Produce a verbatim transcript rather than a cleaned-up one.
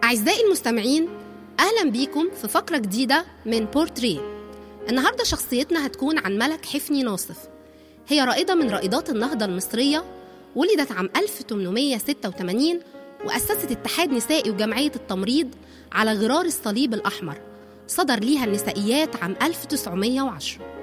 أعزائي المستمعين، أهلا بيكم في فقرة جديدة من بورتريه. النهاردة شخصيتنا هتكون عن ملك حفني ناصف. هي رائدة من رائدات النهضة المصرية، ولدت عام ألف وثمانمائة وستة وثمانين وأسست اتحاد نسائي وجمعية التمريض على غرار الصليب الأحمر. صدر ليها النسائيات عام ألف وتسعمائة وعشرة.